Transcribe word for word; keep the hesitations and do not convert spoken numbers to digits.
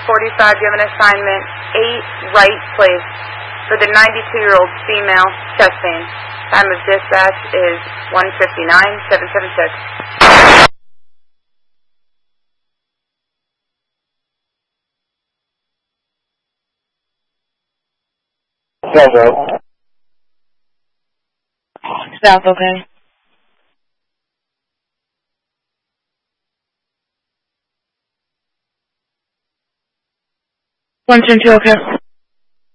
forty-five, you have an assignment, eight right place for the ninety-two-year-old female chest pain. Time of dispatch is one fifty-nine, seven seventy-six. South up. South, okay. one ten two, okay.